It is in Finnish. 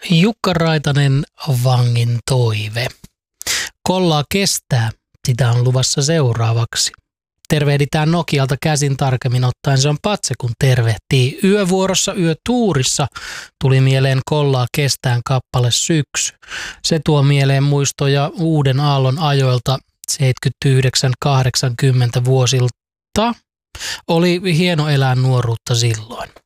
Jukka Raitanen, Vangin toive. Kollaa kestää, sitä on luvassa seuraavaksi. Tervehditään Nokialta käsin tarkemmin ottaen, se on Patse kun tervehtii. Yövuorossa, yötuurissa tuli mieleen Kollaa kestään kappale Syksy. Se tuo mieleen muistoja Uuden aallon ajoilta 79-80 vuosilta. Oli hieno elää nuoruutta silloin.